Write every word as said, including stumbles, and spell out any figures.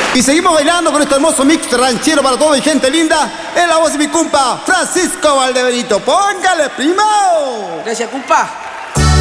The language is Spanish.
Y seguimos bailando con este hermoso mix ranchero para toda mi gente linda. En la voz de mi compa Francisco Valdebenito. ¡Póngale, primo! Gracias, compa.